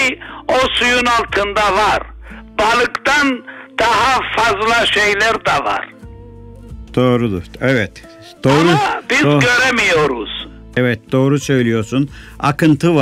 şey o suyun altında var. Balıktan daha fazla şeyler de var. Doğrudur. Evet. Doğru. Ama biz göremiyoruz. Evet, doğru söylüyorsun. Akıntı var.